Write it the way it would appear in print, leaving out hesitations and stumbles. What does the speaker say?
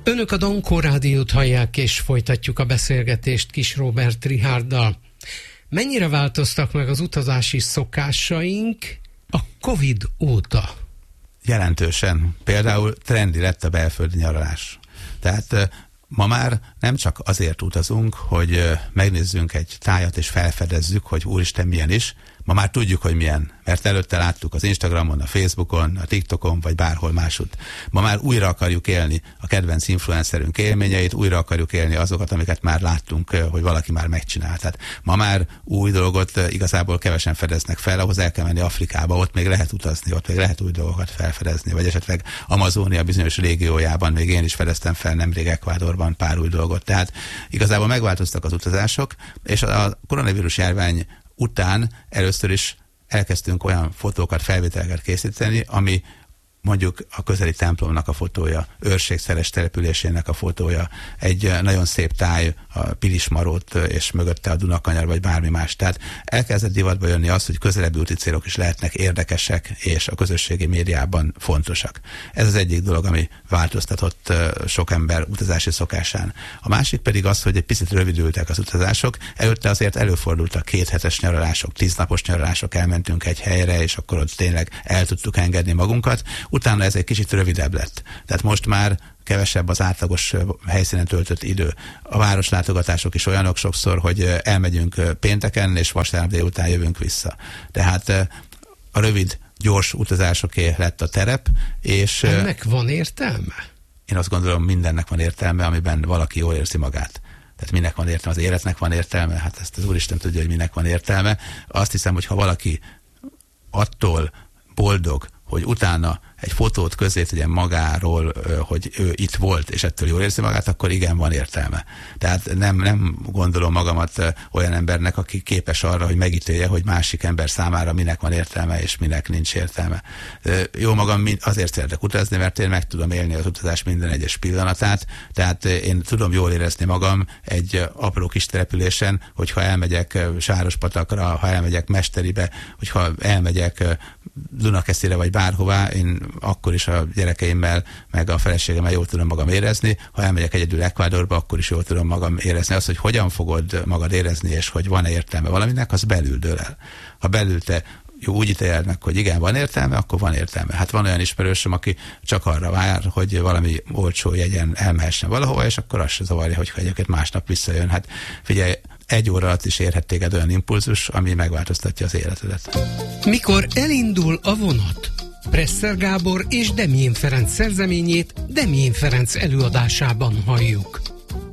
Önök a Dankó Rádiót hallják, és folytatjuk a beszélgetést Kis Róbert Richárddal. Mennyire változtak meg az utazási szokásaink a Covid óta? Jelentősen. Például trendi lett a belföldi nyaralás. Tehát ma már nem csak azért utazunk, hogy megnézzünk egy tájat és felfedezzük, hogy úristen milyen is. Ma már tudjuk, hogy milyen, mert előtte láttuk az Instagramon, a Facebookon, a TikTokon, vagy bárhol máshogy. Ma már újra akarjuk élni a kedvenc influencerünk élményeit, újra akarjuk élni azokat, amiket már láttunk, hogy valaki már megcsinált. Tehát ma már új dolgot igazából kevesen fedeznek fel, ahhoz el kell menni Afrikába, ott még lehet utazni, ott még lehet új dolgokat felfedezni, vagy esetleg Amazónia bizonyos régiójában, még én is fedeztem fel nemrég Ecuadorban pár új dolgot. Tehát igazából megváltoztak az utazások, és a koronavírus járvány után először is elkezdtünk olyan fotókat, felvételeket készíteni, ami mondjuk a közeli templomnak a fotója, őrségszeres településének a fotója, egy nagyon szép táj, a Pilismarót, és mögötte a Dunakanyar, vagy bármi más. Tehát elkezdett divatba jönni az, hogy közelebbi úti célok is lehetnek érdekesek, és a közösségi médiában fontosak. Ez az egyik dolog, ami változtatott sok ember utazási szokásán. A másik pedig az, hogy egy picit rövidültek az utazások. Előtte azért előfordultak 2 hetes nyaralások, 10 napos nyaralások, elmentünk egy helyre, és akkor ott tényleg el tudtuk engedni magunkat. Utána ez egy kicsit rövidebb lett. Tehát most már kevesebb az átlagos helyszínen töltött idő. A városlátogatások is olyanok sokszor, hogy elmegyünk pénteken, és vasárnap délután jövünk vissza. Tehát a rövid, gyors utazásoké lett a terep, és... Ennek van értelme? Én azt gondolom, mindennek van értelme, amiben valaki jól érzi magát. Tehát minek van értelme? Az életnek van értelme? Hát ezt az Úristen tudja, hogy minek van értelme. Azt hiszem, hogy ha valaki attól boldog, hogy utána egy fotót közzétegyen magáról, hogy ő itt volt, és ettől jól érzi magát, akkor igen, van értelme. Tehát nem gondolom magamat olyan embernek, aki képes arra, hogy megítélje, hogy másik ember számára minek van értelme, és minek nincs értelme. Jó magam azért szeretek utazni, mert én meg tudom élni az utazás minden egyes pillanatát, tehát én tudom jól érezni magam egy apró kis településen, hogyha elmegyek Sárospatakra, ha elmegyek Mesteribe, hogyha elmegyek Dunakeszire, vagy bárhová, én akkor is a gyerekeimmel, meg a feleségemmel jól tudom magam érezni. Ha elmegyek egyedül Ecuadorba, akkor is jól tudom magam érezni. Az, hogy hogyan fogod magad érezni, és hogy van-e értelme valaminek, az belül dől el. Ha belül te úgy ítéled meg, hogy igen, van értelme, akkor van értelme. Hát van olyan ismerősöm, aki csak arra vár, hogy valami olcsó jegyen elmehessen valahova, és akkor azt se zavarja, hogyha egyébként másnap visszajön. Hát figyelj, 1 óra alatt is érhet téged olyan impulzus, ami megváltoztatja az életedet. Mikor elindul a vonat? Presser Gábor és Demjén Ferenc szerzeményét Demjén Ferenc előadásában halljuk.